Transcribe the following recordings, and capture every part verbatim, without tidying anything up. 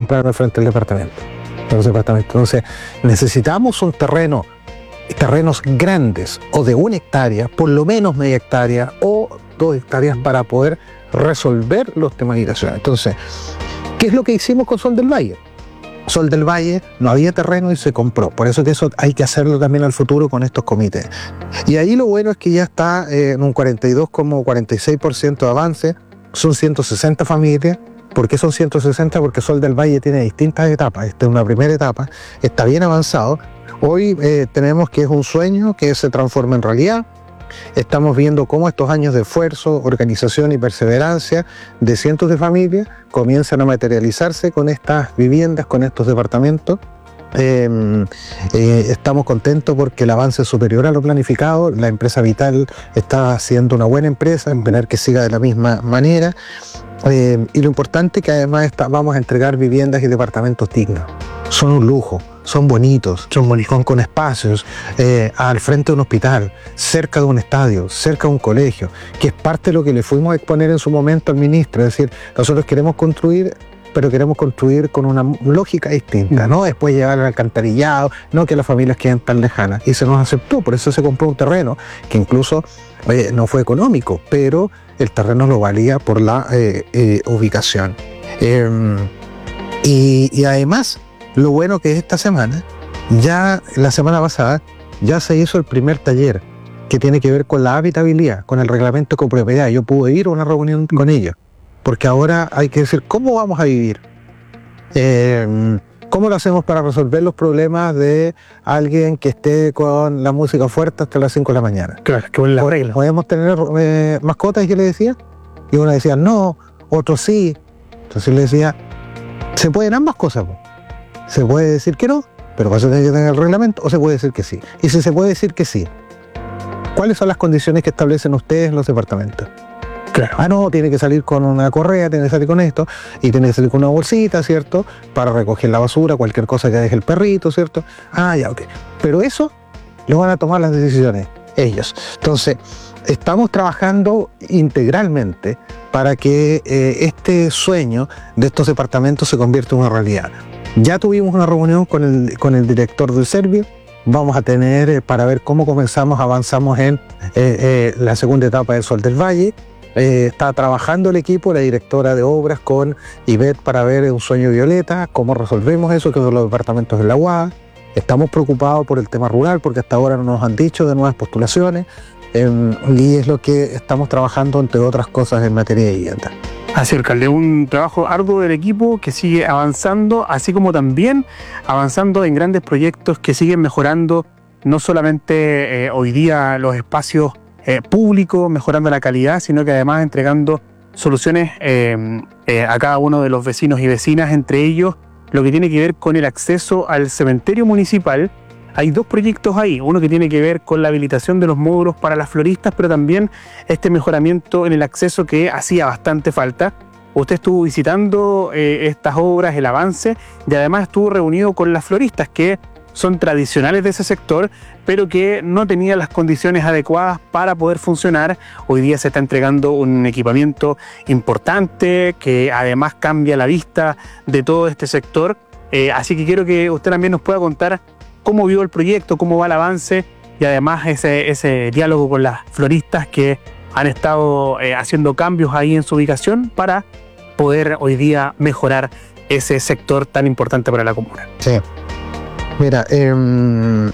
compraron al frente del departamento. Los departamentos. Entonces, necesitamos un terreno, terrenos grandes o de una hectárea, por lo menos media hectárea o dos hectáreas para poder resolver los temas de migración. Entonces, ¿qué es lo que hicimos con Sol del Valle? Sol del Valle no había terreno y se compró. Por eso que eso hay que hacerlo también al futuro con estos comités. Y ahí lo bueno es que ya está eh, en un cuarenta y dos coma cuarenta y seis por ciento de avance. Son ciento sesenta familias. ¿Por qué son ciento sesenta? Porque Sol del Valle tiene distintas etapas. Esta es una primera etapa. Está bien avanzado. Hoy eh, tenemos que es un sueño que se transforma en realidad. Estamos viendo cómo estos años de esfuerzo, organización y perseverancia de cientos de familias comienzan a materializarse con estas viviendas, con estos departamentos. Eh, eh, estamos contentos porque el avance es superior a lo planificado. La empresa Vital está haciendo una buena empresa, esperar que siga de la misma manera. Eh, y lo importante es que además está, vamos a entregar viviendas y departamentos dignos. Son un lujo, son bonitos, son bonitos, con, con espacios, eh, al frente de un hospital, cerca de un estadio, cerca de un colegio, que es parte de lo que le fuimos a exponer en su momento al ministro. Es decir, nosotros queremos construir, pero queremos construir con una lógica distinta, ¿no? Después llegar al alcantarillado, no que las familias queden tan lejanas. Y se nos aceptó, por eso se compró un terreno que incluso eh, no fue económico, pero el terreno lo valía por la eh, eh, ubicación. Eh, y, y además, lo bueno que es esta semana, ya la semana pasada, ya se hizo el primer taller que tiene que ver con la habitabilidad, con el reglamento de copropiedad. Yo pude ir a una reunión con ellos, porque ahora hay que decir cómo vamos a vivir, eh, cómo lo hacemos para resolver los problemas de alguien que esté con la música fuerte hasta las cinco de la mañana. Claro, que con la regla. ¿Podemos tener eh, mascotas? Yo le decía, y uno decía no, otro sí. Entonces le decía, se pueden ambas cosas, pues. Se puede decir que no, pero para eso tiene que tener el reglamento, o se puede decir que sí. Y si se puede decir que sí, ¿cuáles son las condiciones que establecen ustedes en los departamentos? Claro. Ah, no, tiene que salir con una correa, tiene que salir con esto, y tiene que salir con una bolsita, ¿cierto? Para recoger la basura, cualquier cosa que deje el perrito, ¿cierto? Ah, ya, ok. Pero eso lo van a tomar las decisiones ellos. Entonces, estamos trabajando integralmente para que eh, este sueño de estos departamentos se convierta en una realidad. Ya tuvimos una reunión con el, con el director del Servio. Vamos a tener eh, para ver cómo comenzamos, avanzamos en eh, eh, la segunda etapa del Sol del Valle. Eh, está trabajando el equipo, la directora de obras con Ivette para ver un sueño violeta, cómo resolvemos eso, que son los departamentos de la U A A. Estamos preocupados por el tema rural porque hasta ahora no nos han dicho de nuevas postulaciones eh, y es lo que estamos trabajando entre otras cosas en materia de vivienda. Así, alcalde, un trabajo arduo del equipo que sigue avanzando, así como también avanzando en grandes proyectos que siguen mejorando no solamente eh, hoy día los espacios eh, públicos, mejorando la calidad, sino que además entregando soluciones eh, eh, a cada uno de los vecinos y vecinas, entre ellos lo que tiene que ver con el acceso al cementerio municipal. Hay dos proyectos ahí, uno que tiene que ver con la habilitación de los módulos para las floristas, pero también este mejoramiento en el acceso que hacía bastante falta. Usted estuvo visitando eh, estas obras, el avance, y además estuvo reunido con las floristas que son tradicionales de ese sector, pero que no tenían las condiciones adecuadas para poder funcionar. Hoy día se está entregando un equipamiento importante que además cambia la vista de todo este sector. Eh, así que quiero que usted también nos pueda contar cómo vio el proyecto, cómo va el avance y además ese, ese diálogo con las floristas que han estado eh, haciendo cambios ahí en su ubicación para poder hoy día mejorar ese sector tan importante para la comuna. Sí. Mira, eh,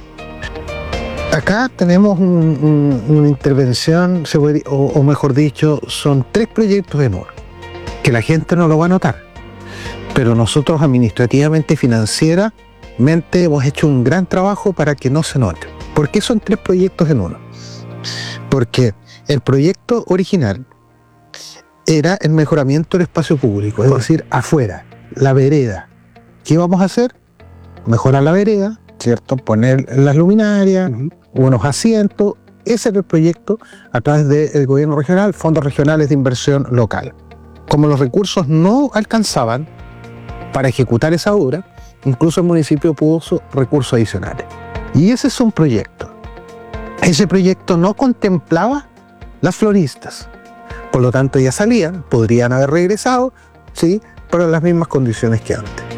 acá tenemos un, un, una intervención, se puede, o, o mejor dicho, son tres proyectos en uno, que la gente no lo va a notar, pero nosotros administrativamente y financieramente hemos hecho un gran trabajo para que no se note. ¿Por qué son tres proyectos en uno? Porque el proyecto original era el mejoramiento del espacio público, es decir, afuera, la vereda. ¿Qué vamos a hacer? Mejorar la vereda, ¿cierto? Poner las luminarias, uh-huh. unos asientos. Ese era el proyecto a través del gobierno regional, fondos regionales de inversión local. Como los recursos no alcanzaban para ejecutar esa obra, incluso el municipio puso recursos adicionales. Y ese es un proyecto. Ese proyecto no contemplaba las floristas. Por lo tanto, ya salían, podrían haber regresado, ¿sí? Pero en las mismas condiciones que antes.